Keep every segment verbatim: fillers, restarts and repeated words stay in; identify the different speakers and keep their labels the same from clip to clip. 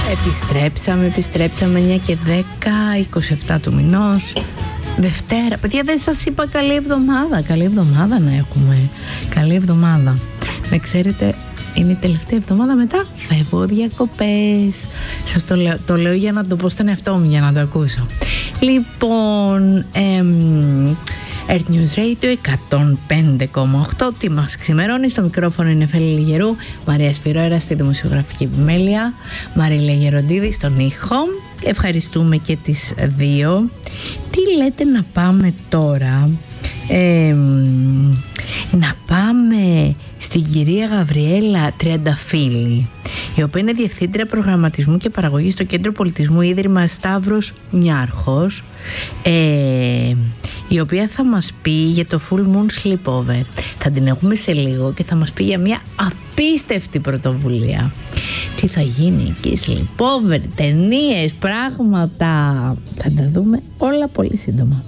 Speaker 1: Επιστρέψαμε, επιστρέψαμε εννιά και δέκα, είκοσι επτά του μηνός. Δευτέρα. Παιδιά, δεν σας είπα καλή εβδομάδα. Καλή εβδομάδα να έχουμε. Καλή εβδομάδα. Να ξέρετε, είναι η τελευταία εβδομάδα, μετά φεύγω διακοπές. Σας το λέω, το λέω για να το πω στον εαυτό μου, για να το ακούσω. Λοιπόν, εμ, Earth News Radio εκατόν πέντε κόμμα οκτώ. Τι μας ξημερώνει? Στο μικρόφωνο είναι Φέλη Λιγερού, Μαρία Σφυρόερα στη δημοσιογραφική επιμέλεια, Μαρίλα Γεροντίδη στον ήχο. Ευχαριστούμε και τις δύο. Τι λέτε να πάμε τώρα? Ε, να πάμε στην κυρία Γαβριέλα Τριανταφύλλη, η οποία είναι Διευθύντρια Προγραμματισμού και Παραγωγής στο Κέντρο Πολιτισμού Ίδρυμα Σταύρος Νιάρχος, ε, η οποία θα μας πει για το Full Moon Sleepover. Θα την έχουμε σε λίγο και θα μας πει για μια απίστευτη πρωτοβουλία. Τι θα γίνει εκεί, sleepover, ταινίες, πράγματα. Θα τα δούμε όλα πολύ σύντομα.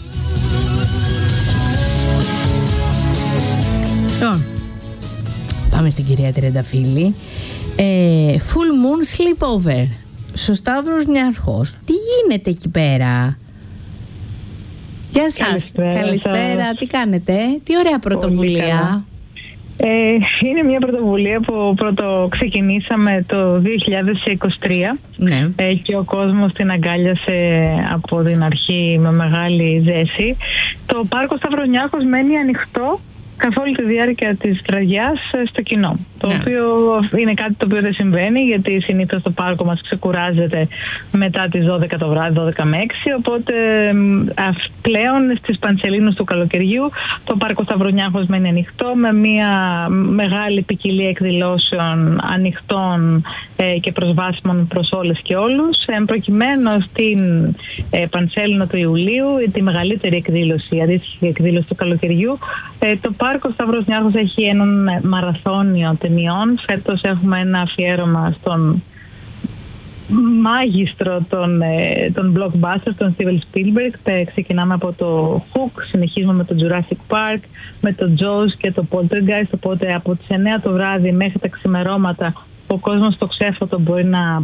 Speaker 1: Λοιπόν, πάμε στην κυρία Τριανταφύλλη. ε, Full Moon Sleepover στο Σταύρος Νιάρχος. Τι γίνεται εκεί πέρα? Γεια σας.
Speaker 2: Καλησπέρα,
Speaker 1: Καλησπέρα.
Speaker 2: σας.
Speaker 1: Τι κάνετε? Τι ωραία πρωτοβουλία.
Speaker 2: Ε, είναι μια πρωτοβουλία που πρώτο ξεκινήσαμε το δύο χιλιάδες είκοσι τρία,
Speaker 1: Ναι.
Speaker 2: ε, και ο κόσμος την αγκάλιασε από την αρχή με μεγάλη ζέση. Το πάρκο Σταυρονιάρχος μένει ανοιχτό καθ' όλη τη διάρκεια της βραδιάς στο κοινό. Το
Speaker 1: Ναι.
Speaker 2: οποίο είναι κάτι το οποίο δεν συμβαίνει, γιατί συνήθως το πάρκο μας ξεκουράζεται μετά τις δώδεκα το βράδυ, δώδεκα με έξι, οπότε α, πλέον στις Πανσελίνους του καλοκαιριού το πάρκο Σταυρονιάρχος μένει ανοιχτό με μια μεγάλη ποικιλία εκδηλώσεων ανοιχτών ε, και προσβάσιμων προς όλες και όλους. Εν προκειμένου στην ε, Πανσέλινο του Ιουλίου, τη μεγαλύτερη εκδήλωση, η αντίστοιχη εκδήλωση του καλοκαιριού, ε, το πάρκο Σταύρος Νιάρχος έχει έναν μαραθώνιο ταινιών. Φέτος έχουμε ένα αφιέρωμα στον μάγιστρο των, των blockbusters, τον Steven Spielberg. Ξεκινάμε από το Hook, συνεχίζουμε με το Jurassic Park, με το Jaws και το Poltergeist. Οπότε από τις εννιά το βράδυ μέχρι τα ξημερώματα ο κόσμος στο ξέφωτο μπορεί να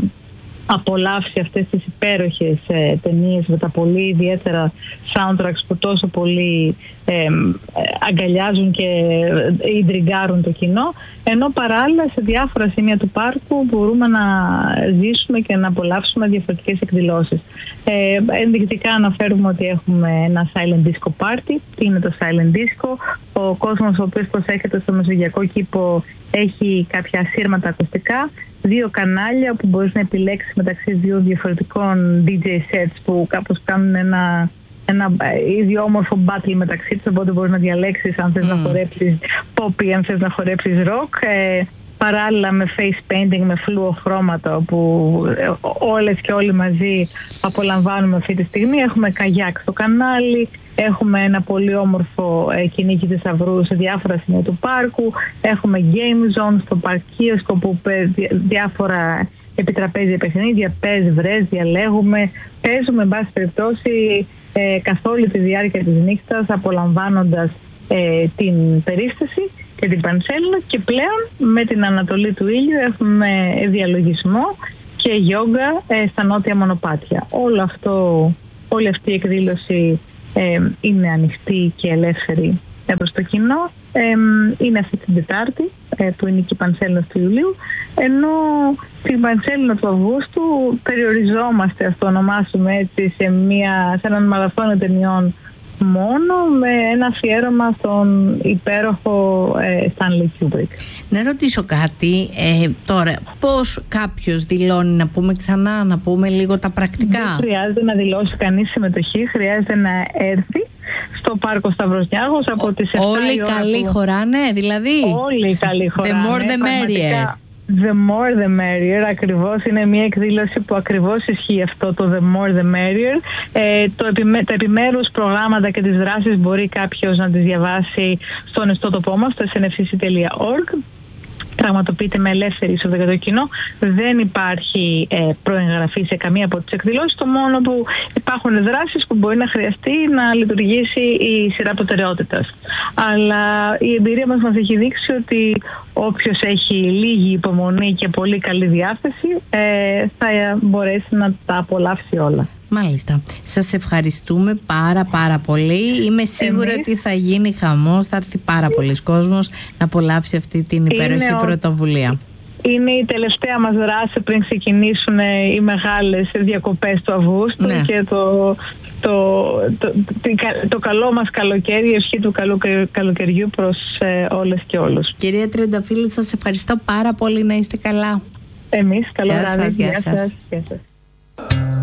Speaker 2: απολαύσει αυτές τις υπέροχες ε, ταινίες με τα πολύ ιδιαίτερα soundtracks που τόσο πολύ ε, αγκαλιάζουν και ιντριγκάρουν το κοινό, ενώ παράλληλα σε διάφορα σημεία του πάρκου μπορούμε να ζήσουμε και να απολαύσουμε διαφορετικές εκδηλώσεις. Ε, ενδεικτικά αναφέρουμε ότι έχουμε ένα silent disco party. Τι είναι το silent disco? Ο κόσμος ο οποίος προσέχεται στο Μεσογειακό Κήπο έχει κάποια ασύρματα ακουστικά, δύο κανάλια που μπορείς να επιλέξεις μεταξύ δύο διαφορετικών ντι τζέι sets που κάπως κάνουν ένα, ένα ιδιόμορφο battle μεταξύ τους, οπότε μπορείς να διαλέξεις αν θες mm. να χορέψεις pop ή αν θες να χορέψεις rock. Ε, παράλληλα με face painting, με φλουοχρώματα, όπου όλες και όλοι μαζί απολαμβάνουμε αυτή τη στιγμή. Έχουμε καγιάκ στο κανάλι, έχουμε ένα πολύ όμορφο ε, κυνήγι θησαυρού σε διάφορα σημεία του πάρκου, έχουμε game zone στο παρκίσκο που διάφορα επιτραπέζια παιχνίδια, πες, βρες, διαλέγουμε, παίζουμε εν πάση περιπτώσει ε, καθ' όλη τη διάρκεια της νύχτας, απολαμβάνοντας ε, την περίσταση και την Πανσέλινο, και πλέον με την ανατολή του ήλιου έχουμε διαλογισμό και γιόγκα ε, στα νότια μονοπάτια. Όλο αυτό, όλη αυτή η εκδήλωση ε, είναι ανοιχτή και ελεύθερη ε, προς το κοινό. Ε, είναι αυτή την Τετάρτη ε, που είναι και η Πανσέλινο του Ιουλίου, ενώ την Πανσέλινο του Αυγούστου περιοριζόμαστε, ας το ονομάσουμε έτσι, σε, μια, σε έναν μαραθώνιο ταινιών μόνο, με ένα αφιέρωμα στον υπέροχο ε, Stanley Kubrick.
Speaker 1: Να ρωτήσω κάτι ε, τώρα, πώς κάποιος δηλώνει, να πούμε ξανά, να πούμε λίγο τα πρακτικά?
Speaker 2: Δεν χρειάζεται να δηλώσει κανείς συμμετοχή, χρειάζεται να έρθει στο πάρκο Σταύρος Νιάρχος από τις επτά.
Speaker 1: Όλοι οι καλοί που... χωράνε, δηλαδή?
Speaker 2: Όλοι οι καλοί χωράνε.
Speaker 1: The more the merrier.
Speaker 2: The more the merrier, ακριβώς. Είναι μια εκδήλωση που ακριβώς ισχύει αυτό το the more the merrier. Ε, το επιμέ, τα επιμέρους προγράμματα και τις δράσεις μπορεί κάποιος να τις διαβάσει στον ιστότοπό μας, στο ες εν εφ σι σι τελεία org. πραγματοποιείται με ελεύθερη είσοδο για το κοινό. Δεν υπάρχει ε, προεγγραφή σε καμία από τις εκδηλώσεις. Το μόνο που υπάρχουν δράσεις που μπορεί να χρειαστεί να λειτουργήσει η σειρά προτεραιότητας. Αλλά η εμπειρία μας μας έχει δείξει ότι όποιος έχει λίγη υπομονή και πολύ καλή διάθεση ε, θα μπορέσει να τα απολαύσει όλα.
Speaker 1: Μάλιστα. Σας ευχαριστούμε πάρα πάρα πολύ. Είμαι σίγουρη Εμείς... ότι θα γίνει χαμός, θα έρθει πάρα πολλοί κόσμος να απολαύσει αυτή την υπέροχη ο... πρωτοβουλία.
Speaker 2: Είναι η τελευταία μας δράση πριν ξεκινήσουν οι μεγάλες διακοπές του Αυγούστου, ναι. και το, το, το, το, το καλό μας καλοκαίρι, η ευχή του καλού καλοκαιριού προς ε, όλες και όλους.
Speaker 1: Κυρία Τριανταφύλλου, σας ευχαριστώ πάρα πολύ, να είστε καλά.
Speaker 2: Εμείς, καλό βράδυ.
Speaker 1: Γεια σας.
Speaker 2: Γεια σας.